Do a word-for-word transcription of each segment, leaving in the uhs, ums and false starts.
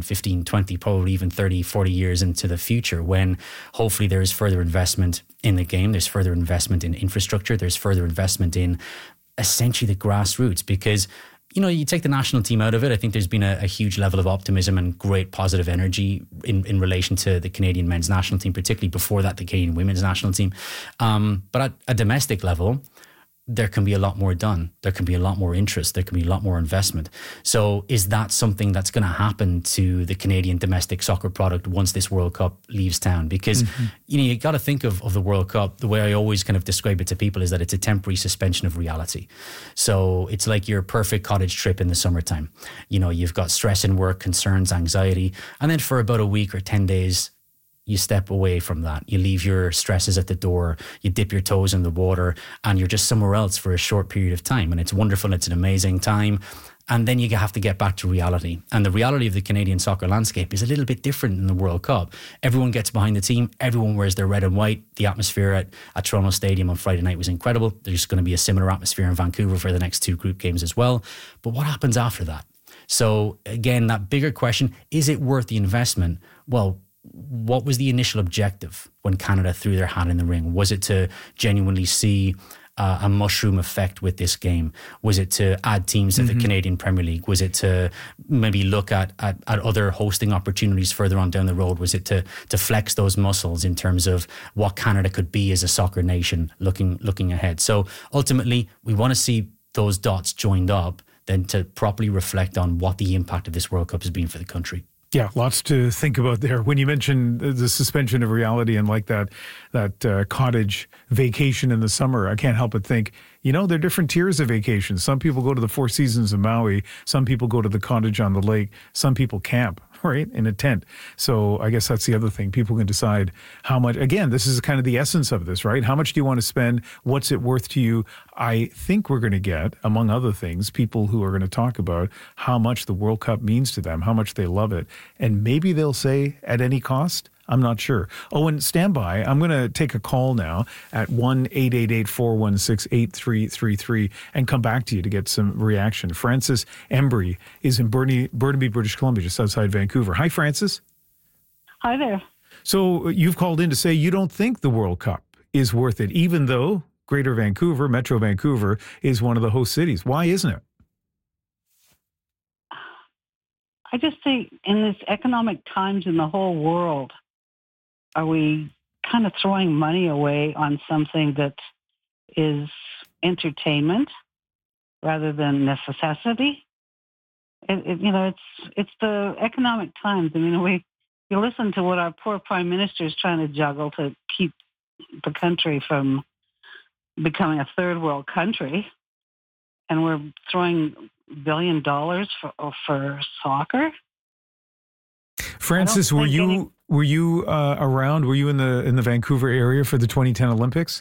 fifteen, twenty, probably even thirty, forty years into the future, when hopefully there is further investment in the game, there's further investment in infrastructure, there's further investment in essentially the grassroots. Because, you know, you take the national team out of it, I think there's been a, a huge level of optimism and great positive energy in, in relation to the Canadian men's national team, particularly before that, the Canadian women's national team. Um, but at a domestic level, there can be a lot more done. There can be a lot more interest. There can be a lot more investment. So is that something that's going to happen to the Canadian domestic soccer product once this World Cup leaves town? Because, mm-hmm. you know, you got to think of, of the World Cup, the way I always kind of describe it to people is that it's a temporary suspension of reality. So it's like your perfect cottage trip in the summertime. You know, you've got stress in work, concerns, anxiety, and then for about a week or ten days, you step away from that. You leave your stresses at the door, you dip your toes in the water, and you're just somewhere else for a short period of time. And it's wonderful. It's an amazing time. And then you have to get back to reality. And the reality of the Canadian soccer landscape is a little bit different than the World Cup. Everyone gets behind the team. Everyone wears their red and white. The atmosphere at, at Toronto Stadium on Friday night was incredible. There's going to be a similar atmosphere in Vancouver for the next two group games as well. But what happens after that? So again, that bigger question, is it worth the investment? Well, what was the initial objective when Canada threw their hat in the ring? Was it to genuinely see uh, a mushroom effect with this game? Was it to add teams to mm-hmm. the Canadian Premier League? Was it to maybe look at, at at other hosting opportunities further on down the road? Was it to to flex those muscles in terms of what Canada could be as a soccer nation looking looking ahead? So ultimately, we want to see those dots joined up, then to properly reflect on what the impact of this World Cup has been for the country. Yeah, lots to think about there. When you mentioned the suspension of reality and like that that uh, cottage vacation in the summer, I can't help but think, you know, there are different tiers of vacations. Some people go to the Four Seasons of Maui. Some people go to the cottage on the lake. Some people camp, right, in a tent. So I guess that's the other thing. People can decide how much. Again, this is kind of the essence of this, right? How much do you want to spend? What's it worth to you? I think we're going to get, among other things, people who are going to talk about how much the World Cup means to them, how much they love it. And maybe they'll say at any cost. I'm not sure. Oh, and stand by. I'm going to take a call now at one eight eight eight, four one six, eight three three three and come back to you to get some reaction. Francis Embry is in Burnaby, Burnaby, British Columbia, just outside Vancouver. Hi, Francis. Hi there. So you've called in to say you don't think the World Cup is worth it, even though Greater Vancouver, Metro Vancouver, is one of the host cities. Why isn't it? I just think in this economic times in the whole world, are we kind of throwing money away on something that is entertainment rather than necessity? It, it, you know, it's it's the economic times. I mean, we you listen to what our poor prime minister is trying to juggle to keep the country from becoming a third world country, and we're throwing billion dollars for for soccer. Francis, were you any- were you uh, around? Were you in the in the Vancouver area for the twenty ten Olympics?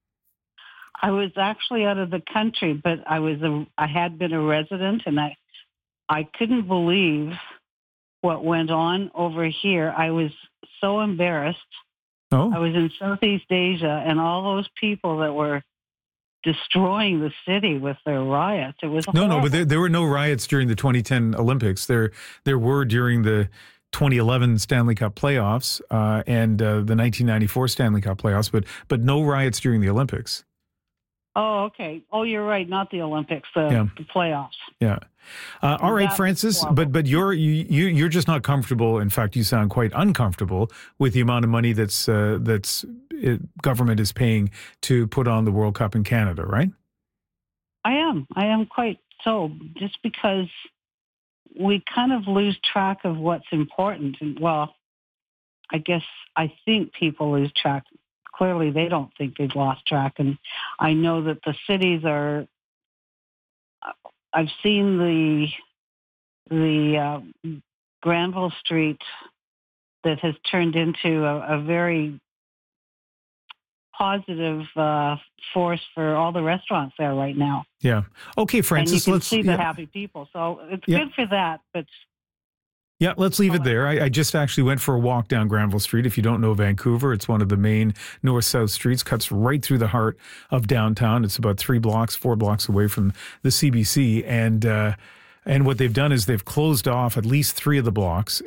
I was actually out of the country, but I was a, I had been a resident, and I I couldn't believe what went on over here. I was so embarrassed. Oh. I was in Southeast Asia, and all those people that were destroying the city with their riots. It was no, horrible. no, but there, there were no riots during the twenty ten Olympics. There, there were during the twenty eleven Stanley Cup playoffs uh, and uh, the nineteen ninety-four Stanley Cup playoffs, but but no riots during the Olympics. Oh, okay. Oh, you're right. Not the Olympics, the, yeah. the playoffs. Yeah. Uh, all right, that Francis, but but you're you, you you're just not comfortable. In fact, you sound quite uncomfortable with the amount of money that's uh, that's it, government is paying to put on the World Cup in Canada, right? I am. I am quite so. Just because we kind of lose track of what's important, and well, I guess I think people lose track. Clearly, they don't think they've lost track, and I know that the cities are. I've seen the the uh, Granville Street that has turned into a, a very positive uh, force for all the restaurants there right now. Yeah. Okay, Francis. And you can let's see the yeah. happy people, so it's yeah. good for that. But yeah, let's leave it there. I, I just actually went for a walk down Granville Street. If you don't know Vancouver, it's one of the main north-south streets, cuts right through the heart of downtown. It's about three blocks, four blocks away from the C B C. And uh, and what they've done is they've closed off at least three of the blocks